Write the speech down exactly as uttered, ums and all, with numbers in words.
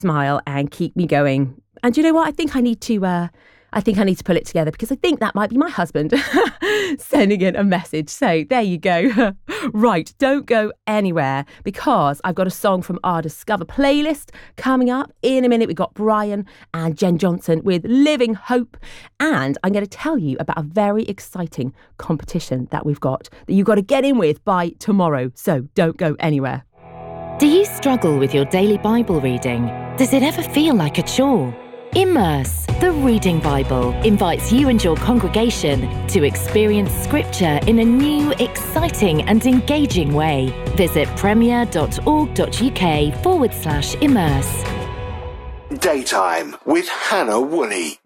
smile and keep me going. And you know what? I think I need to... Uh, I think I need to pull it together because I think that might be my husband sending in a message. So there you go. Right, don't go anywhere because I've got a song from our Discover playlist coming up in a minute. We've got Brian and Jen Johnson with Living Hope. And I'm going to tell you about a very exciting competition that we've got that you've got to get in with by tomorrow. So don't go anywhere. Do you struggle with your daily Bible reading? Does it ever feel like a chore? Immerse, the Reading Bible, invites you and your congregation to experience Scripture in a new, exciting and engaging way. Visit premier.org.uk forward slash immerse. Daytime with Hannah Woolley.